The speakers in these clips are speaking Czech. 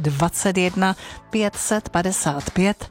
21 555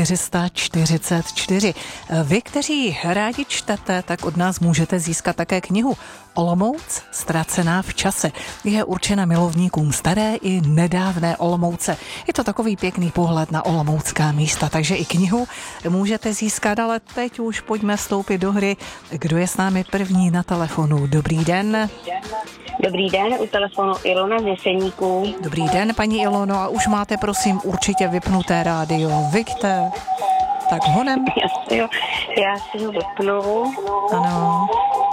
444. Vy, kteří rádi čtete, tak od nás můžete získat také knihu Olomouc ztracená v čase. Je určena milovníkům staré i nedávné Olomouce. Je to takový pěkný pohled na olomoucká místa, takže i knihu můžete získat, ale teď už pojďme vstoupit do hry. Kdo je s námi první na telefonu? Dobrý den. Dobrý den, u telefonu Ilona z Jeseníků. Dobrý den, paní Ilono, a už máte, prosím, určitě vypnuté rádio. Vikte, tak honem. Jo, já si ho vypnu. Ano.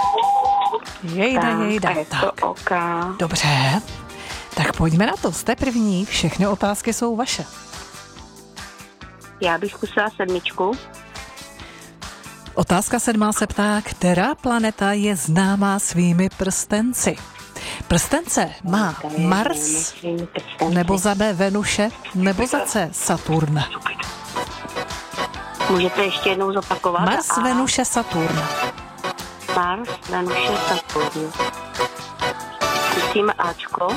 Jejda. Tak. Oka. Dobře, tak pojďme na to. Jste první, všechny otázky jsou vaše. Já bych zkusila 7. Otázka 7 se ptá, která planeta je známá svými prstenci? Prstence má Mars, nebo za B Venuše, nebo za C Saturn? Můžete ještě jednou zopakovat? Mars, Venuše, Saturn. Mars, Venuše, Saturn. Zkusíme Ačko.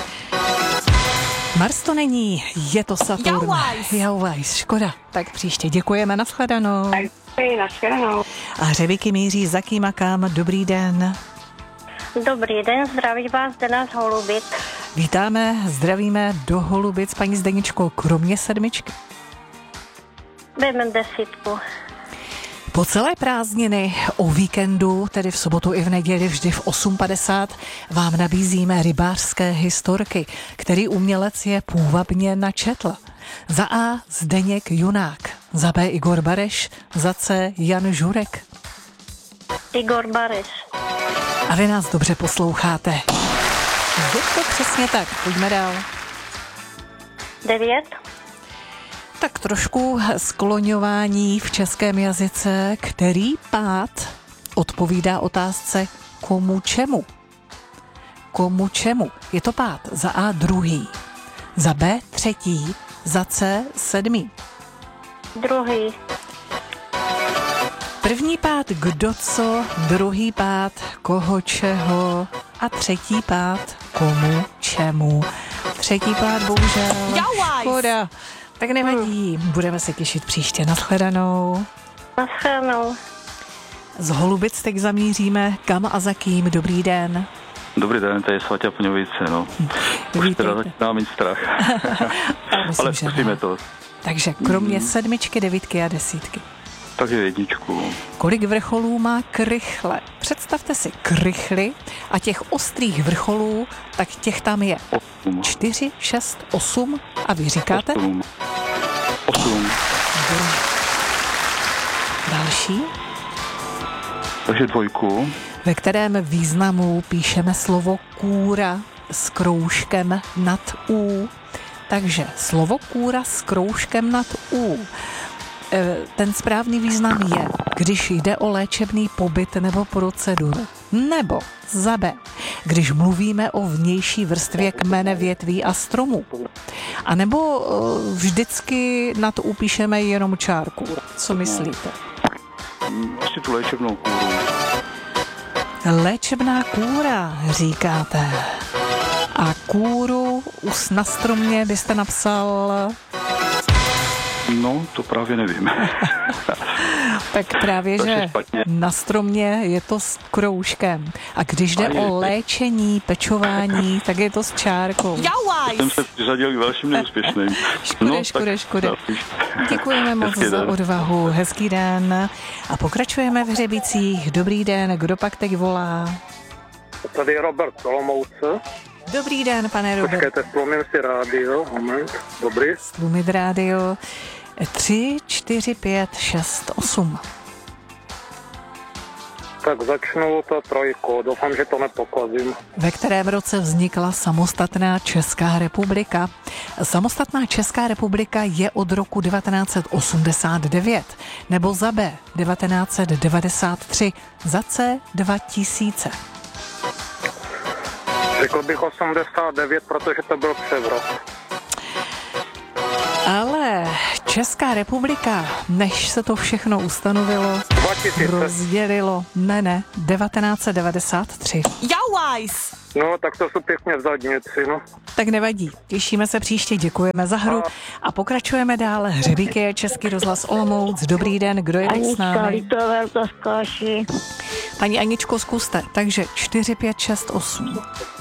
Mars to není, je to Saturn. Jauajs, škoda. Tak příště děkujeme, nashledanou. Nashledanou. A hřebíky míří za kým a kam. Dobrý den. Dobrý den, zdraví vás Zdena z Holubic. Vítáme, zdravíme do Holubic, paní Zdeničko, kromě 7. Dejme 10. Po celé prázdniny o víkendu, tedy v sobotu i v neděli vždy v 8:50, vám nabízíme rybářské historky, který umělec je půvabně načetl. Za A Zdeněk Junák, za B Igor Bareš, za C Jan Žurek. Igor Bareš. A vy nás dobře posloucháte. Je to přesně tak, pojďme dál. 9. Tak trošku skloňování v českém jazyce, který pád odpovídá otázce komu čemu. Komu čemu? Je to pád za A 2, za B 3, za C 7. 2. První pád kdo co, druhý pád koho čeho a třetí pád komu čemu. Třetí pád bohužel škoda. Tak nevadí, budeme se těšit příště. Nashledanou. Nashledanou. Z Holubic teď zamíříme kam a za kým. Dobrý den. Dobrý den, to je Svatě Pňovice, no. Už teda začíná mít strach. Ale zkusíme to. Takže kromě 7, 9 a 10. Takže 1. Kolik vrcholů má Krychle? Představte si Krychly a těch ostrých vrcholů, tak těch tam je 4, 6, 8 a vy říkáte? 8. Další? Takže 2. Ve kterém významu píšeme slovo kůra s kroužkem nad U. Takže slovo kůra s kroužkem nad U. Ten správný význam je, když jde o léčebný pobyt nebo proceduru. Nebo za B, když mluvíme o vnější vrstvě kmene, větví a stromů. A nebo vždycky na to upíšeme jenom čárku. Co myslíte? Asi tu léčebnou kůru. Léčebná kůra, říkáte. A kůru na stromě byste napsal... No, to právě nevím. Tak právě, že na stromě je to s kroužkem. A když jde o léčení, pečování, tak je to s čárkou. Jsem se přiřadil k dalším neúspěšným. Škoda. Děkujeme moc za odvahu. Hezký den. A pokračujeme v hřebicích. Dobrý den, kdo pak teď volá? Tady je Robert Olomouce. Dobrý den, pane Robert. Počkejte, stlumím si rádio. Moment, dobrý. Stlumit rádio. 3, 4, 5, 6, 8. Tak začnu to 3. Doufám, že to nepokazím. Ve kterém roce vznikla samostatná Česká republika? Samostatná Česká republika je od roku 1989. Nebo za B 1993. Za C 2000. Řekl bych 89, protože to byl převrat. Ale Česká republika, než se to všechno ustanovilo, 2000. rozdělilo, ne, 1993. Jauajs! No, tak to jsou pěkně v zadnici, no. Tak nevadí, těšíme se příště, děkujeme za hru a pokračujeme dál. Hřebíky je Český rozhlas Olomouc. Dobrý den, kdo je teď s námi? Paní Aničko, zkuste. Takže 4, 5, 6, 8.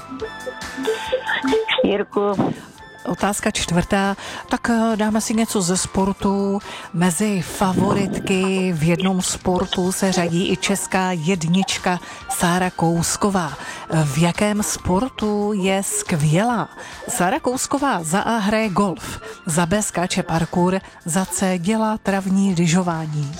Jirku. Otázka 4. Tak dáme si něco ze sportu. Mezi favoritky v jednom sportu se řadí i česká jednička Sára Kousková. V jakém sportu je skvělá? Sára Kousková za A hraje golf, za B skáče parkour, za C dělá travní lyžování.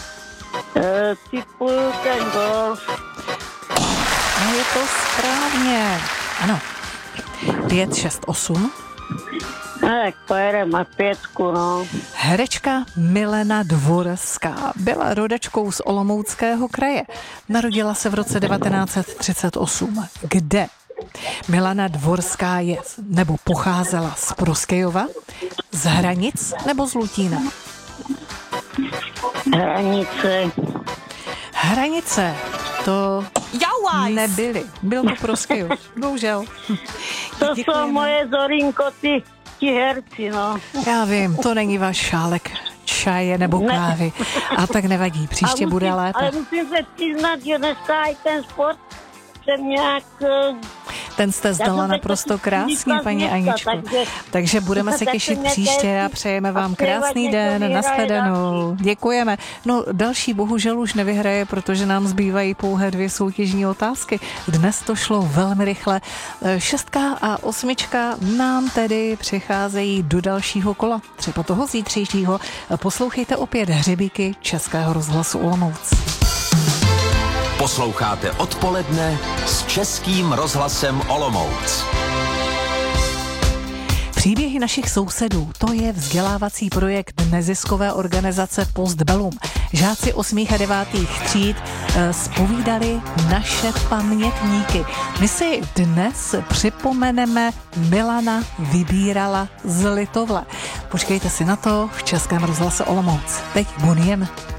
Typuju ten golf. A je to správně. Ano. 5, 6, 8. Tak pojedeme na 5, no. Herečka Milena Dvorská byla rodačkou z Olomouckého kraje. Narodila se v roce 1938. Kde? Milena Dvorská je nebo pocházela z Proskejova, z Hranic nebo z Lutína? Hranice. Hranice. To Jauajs! nebyly. Byl to Proskejov. Bohužel. To Děkujeme. jsou moje Zorinko, ti herci, no. Já vím, to není váš šálek čaje nebo kávy. A tak nevadí, příště bude lépe. Ale musím se přiznat, že dneska i ten sport jsem nějak... Ten jste zdala naprosto krásně, paní Aničko. Takže budeme se těšit příště a přejeme vám krásný den, nashledanou. Děkujeme. No další bohužel už nevyhraje, protože nám zbývají pouhé 2 soutěžní otázky. Dnes to šlo velmi rychle. 6 a 8 nám tedy přicházejí do dalšího kola. Třeba toho zítřejšího. Poslouchejte opět hřebíky Českého rozhlasu Olomouc. Posloucháte Odpoledne s Českým rozhlasem Olomouc. Příběhy našich sousedů, to je vzdělávací projekt neziskové organizace Postbellum. Žáci 8. a 9. tříd zpovídali naše pamětníky. My si dnes připomeneme Milana Vybírala z Litovle. Počkejte si na to v Českém rozhlase Olomouc. Teď Boniem.